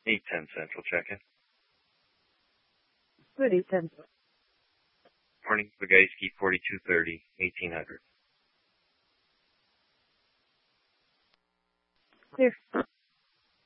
8:10 Central check-in. Good 8:10. Morning, Bagayski 4230, 1800. Clear.